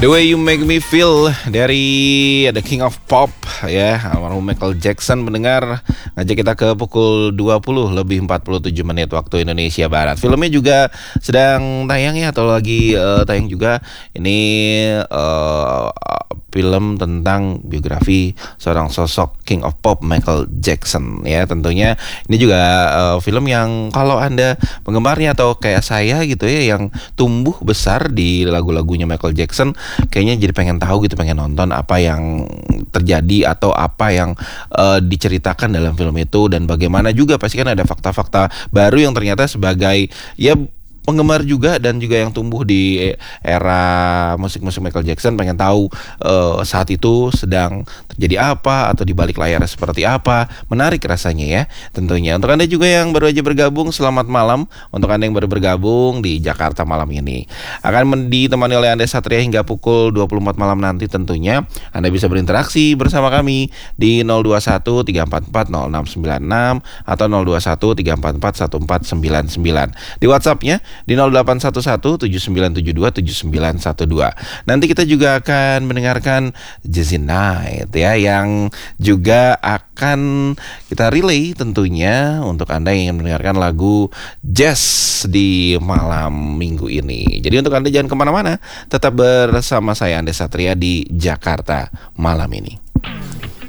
The Way You Make Me Feel dari The King of Pop ya, almarhum Michael Jackson. Mendengar ngajak kita ke pukul 20 lebih 47 menit waktu Indonesia Barat. Filmnya juga sedang tayang ya, atau lagi tayang juga. Ini film tentang biografi seorang sosok King of Pop Michael Jackson ya. Tentunya ini juga film yang kalau Anda penggemarnya atau kayak saya gitu ya, yang tumbuh besar di lagu-lagunya Michael Jackson, kayaknya jadi pengen tahu gitu, pengen nonton apa yang terjadi atau apa yang diceritakan dalam film itu, dan bagaimana juga pasti kan ada fakta-fakta baru yang ternyata sebagai ya penggemar juga dan juga yang tumbuh di era musik-musik Michael Jackson pengen tahu saat itu sedang terjadi apa atau di balik layar seperti apa. Menarik rasanya ya tentunya. Untuk Anda juga yang baru aja bergabung, selamat malam. Untuk Anda yang baru bergabung di Jakarta malam ini, akan ditemani oleh Anda Satria hingga pukul 24 malam nanti. Tentunya Anda bisa berinteraksi bersama kami di 021 344 0696 atau 021 344 1499. Di WhatsApp-nya di 0811 7972 7912. Nanti kita juga akan mendengarkan Jazzy Night ya, yang juga akan kita relay tentunya untuk Anda yang ingin mendengarkan lagu jazz di malam minggu ini. Jadi untuk Anda jangan kemana-mana, tetap bersama saya Anda Satria di Jakarta malam ini.